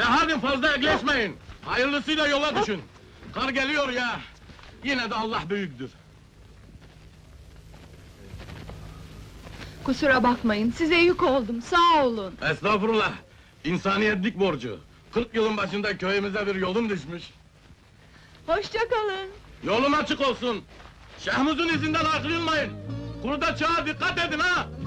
hadi fazla ekleşmeyin. Hayırlısıyla yola düşün. Kar geliyor ya. Yine de Allah büyüktür. Kusura bakmayın, size yük oldum, sağ olun. Estağfurullah. İnsaniyetlik borcu. 40 yılın başında köyümüze bir yolun düşmüş. Hoşça kalın. Yolum açık olsun. Şehmuz'un izinden ayrılmayın. Kurda çağa dikkat edin ha!